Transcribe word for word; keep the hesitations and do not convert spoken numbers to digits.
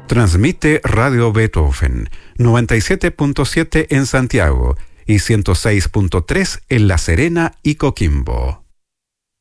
Transmite Radio Beethoven, noventa y siete punto siete en Santiago y ciento seis punto tres en La Serena y Coquimbo.